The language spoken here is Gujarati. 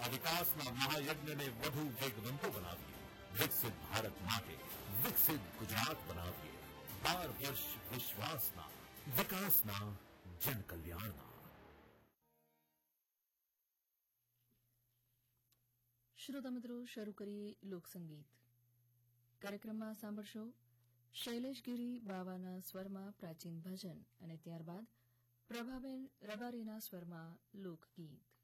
આ વિકાસના મહાયજ્ઞને વધુ વેગવંતો બનાવીએ. વિકસિત ભારત માટે વિકસિત ગુજરાત બનાવીએ. 12 વર્ષ વિશ્વાસના, વિકાસના, જનકલ્યાણના. શ્રોતા મિત્રો, શરૂ કરીએ લોકસંગીત. કાર્યક્રમમાં સાંભળશો શૈલેષ ગિરી બાવાના સ્વરમાં પ્રાચીન ભજન અને ત્યારબાદ પ્રભાબેન રબારીના સ્વરમાં લોકગીત.